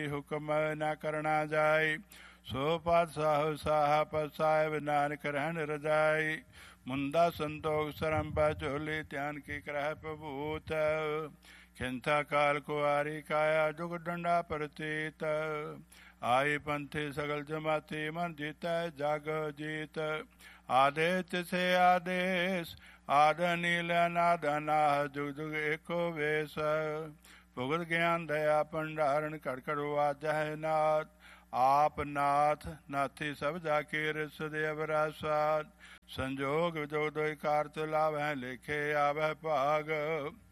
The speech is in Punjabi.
ਹੁਕਮ ਨਾ ਕਰਨਾ ਜਾਏ। ਸੋ ਪਾਤਸ਼ਾਹ ਸਾਹਾ ਪਤ ਸਾਹਿਬ ਨਾਨਕ ਰਹਿਣ ਰਜਾਈ। ਮੁੰਦਾ ਸੰਤੋਖ ਸਰੰਭਾ ਝੋਲੀ ਧਿਆਨ ਕੀ ਕਰਹਿ ਪ੍ਰਭੂਤ। ਖਿੰਥਾ ਕਾਲ ਕੁਆਰੀ ਕਾਇਆ ਜੁਗ ਡੰਡਾ ਪ੍ਰਤੀਤ। ਆਈ ਪੰਥੀ ਸਗਲ ਜਮਾਤੀ ਮਨ ਜੀਤੈ ਜਗ ਜੀਤ। ਆਦੇਸ ਤਿਸੇ ਆਦੇਸ ਆਦ ਨੀਲ ਨਾਦ ਅਨਾਹ ਜੁਗ ਜੁਗ ਏਕੋ ਵੇਸ। ਭੁਗਤ ਗਿਆਨ ਦਇਆ ਭੰਡਾਰਨ ਘੜ ਘੜ ਵਾਜਹਿ ਨਾਥ। ਆਪ ਨਾਥ ਨਾਥੀ ਸਭ ਜਾ ਕੇ ਰਿਸ ਦੇ ਅਵਰਾਸਾਦ। ਸੰਜੋਗ ਵਿਜੋਗ ਦੋਇ ਕਾਰ ਤੁ ਲਾਵਹਿ ਲੇਖੇ ਆਵਹਿ ਭਾਗ।